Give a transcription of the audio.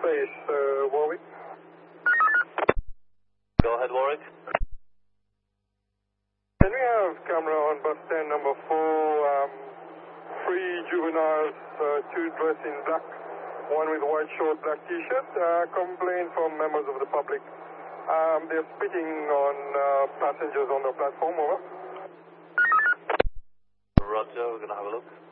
Base, Warwick. Go ahead, Warwick. Can we have camera on bus stand number 4, 3 juveniles, 2 dressed in black, 1 with white short black t-shirt, complaint from members of the public. They're spitting on passengers on the platform, over. Roger, we're going to have a look.